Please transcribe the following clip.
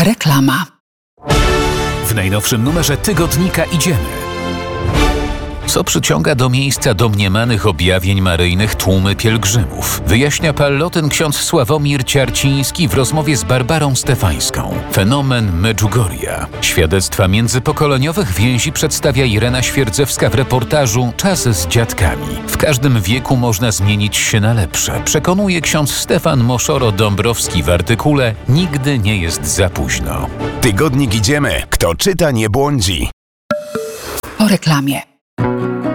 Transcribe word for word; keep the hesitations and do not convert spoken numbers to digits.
Reklama. W najnowszym numerze tygodnika Idziemy. Co przyciąga do miejsca domniemanych objawień maryjnych tłumy pielgrzymów? Wyjaśnia pallotyn ksiądz Sławomir Ciarciński w rozmowie z Barbarą Stefańską. Fenomen Medjugorja. Świadectwa międzypokoleniowych więzi przedstawia Irena Świerdzewska w reportażu Czas z dziadkami. W każdym wieku można zmienić się na lepsze. Przekonuje ksiądz Stefan Moszoro-Dąbrowski w artykule Nigdy nie jest za późno. Tygodnik Idziemy. Kto czyta, nie błądzi. Po reklamie.